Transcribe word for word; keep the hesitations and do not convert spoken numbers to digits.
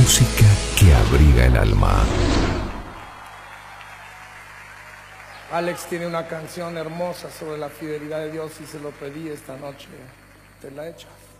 música que abriga el alma. Alex tiene una canción hermosa sobre la fidelidad de Dios y se lo pedí esta noche. ¿Te la echas?